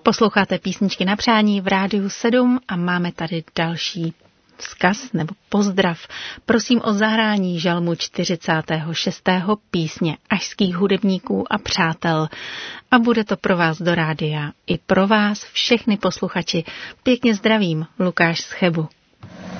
Posloucháte Písničky na přání v Rádiu 7 a máme tady další vzkaz nebo pozdrav. Prosím o zahrání žalmu 46. písně ašských hudebníků a přátel. A bude to pro vás do rádia. I pro vás všechny posluchači. Pěkně zdravím, Lukáš z Chebu.